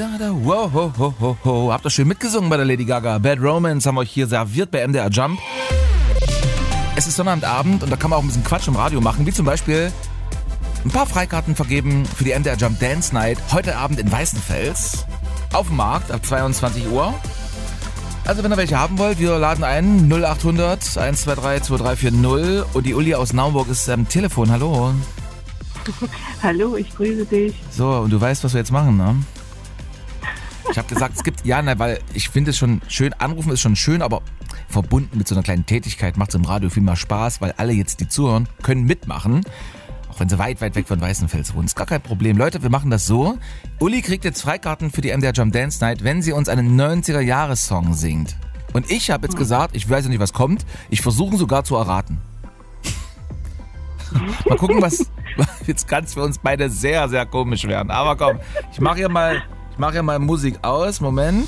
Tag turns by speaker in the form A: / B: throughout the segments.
A: Wow, ho, ho, ho, ho. Habt ihr schön mitgesungen bei der Lady Gaga. Bad Romance haben wir euch hier serviert bei MDR Jump. Es ist Sonnabendabend und da kann man auch ein bisschen Quatsch im Radio machen, wie zum Beispiel ein paar Freikarten vergeben für die MDR Jump Dance Night heute Abend in Weißenfels auf dem Markt ab 22 Uhr. Also wenn ihr welche haben wollt, wir laden ein 0800 123 2340 und die Uli aus Naumburg ist am Telefon. Hallo.
B: Hallo, ich grüße dich.
A: So, und du weißt, was wir jetzt machen, ne? Ich habe gesagt, es gibt, weil ich finde es schon schön, anrufen ist schon schön, aber verbunden mit so einer kleinen Tätigkeit macht es im Radio viel mehr Spaß, weil alle jetzt, die zuhören, können mitmachen. Auch wenn sie weit, weit weg von Weißenfels wohnen. Ist gar kein Problem. Leute, wir machen das so. Uli kriegt jetzt Freikarten für die MDR Jump Dance Night, wenn sie uns einen 90er-Jahres-Song singt. Und ich habe jetzt gesagt, ich weiß ja nicht, was kommt, ich versuche sogar zu erraten. Mal gucken, was jetzt kann es für uns beide sehr, sehr komisch werden. Aber komm, ich mache hier mal Musik aus. Moment.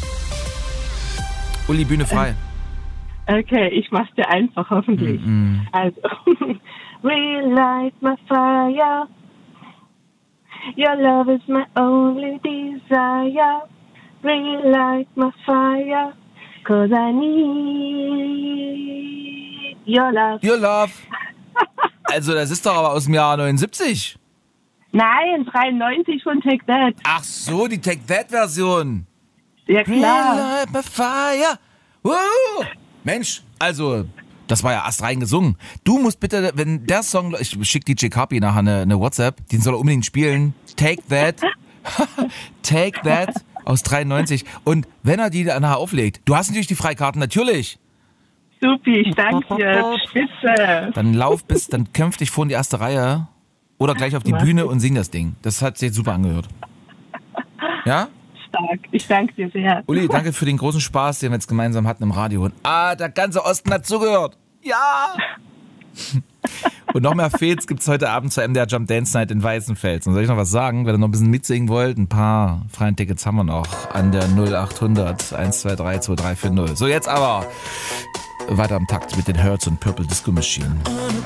A: Uli, Bühne frei.
B: Okay, ich mach's dir einfach, hoffentlich. Also, relight my fire. Your love is my only desire. Relight my fire. 'Cause I need your love.
A: Your love. Also, das ist doch aber aus dem Jahr 79.
B: Nein, 93 von Take That.
A: Ach so, die Take That-Version.
B: Ja, klar.
A: Relight my fire. Mensch, also, das war ja astrein gesungen. Du musst bitte, wenn der Song, ich schick DJ Kapi nachher eine WhatsApp, den soll er unbedingt spielen. Take That. Take That aus 93. Und wenn er die nachher auflegt, du hast natürlich die Freikarten, natürlich.
B: Supi, ich danke dir. Spitze.
A: Dann kämpf dich vor in die erste Reihe oder gleich auf die Bühne und sing das Ding. Das hat sich jetzt super angehört. Ja?
B: Stark. Ich danke dir sehr.
A: Uli, danke für den großen Spaß, den wir jetzt gemeinsam hatten im Radio. Und der ganze Osten hat zugehört. Ja! Und noch mehr Fets gibt's heute Abend zur MDR Jump Dance Night in Weißenfels. Und soll ich noch was sagen? Wenn ihr noch ein bisschen mitsingen wollt, ein paar freien Tickets haben wir noch an der 0800 123 2340. So, jetzt aber weiter am Takt mit den Hertz und Purple Disco Machine.